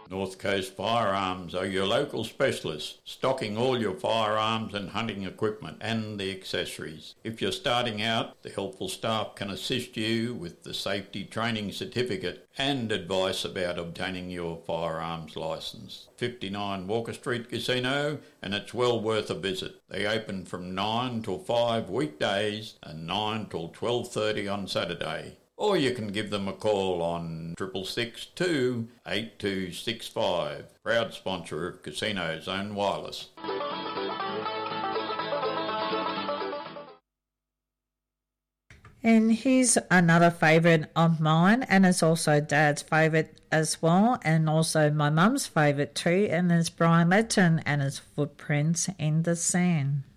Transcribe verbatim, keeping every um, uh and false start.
North Coast Firearms are your local specialists, stocking all your firearms and hunting equipment and the accessories. If you're starting out, the helpful staff can assist you with the safety training certificate and advice about obtaining your firearms licence. fifty-nine Walker Street Casino, and it's well worth a visit. They open from nine till five weekdays and nine till twelve thirty on Saturday. Or you can give them a call on triple six two eight two six five. Proud sponsor of Casino Zone Wireless. And here's another favourite of mine, and it's also Dad's favourite as well, and also my mum's favourite too, and it's Brian Letton and his Footprints in the Sand.